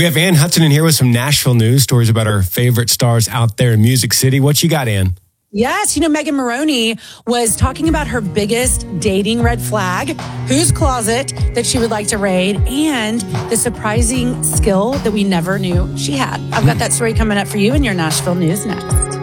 We have Ann Hudson in here with some Nashville news stories about our favorite stars out there in Music City. What you got, Ann? Yes, Megan Moroney was talking about her biggest dating red flag, whose closet that she would like to raid, and the surprising skill that we never knew she had. I've got that story coming up for you in your Nashville news next.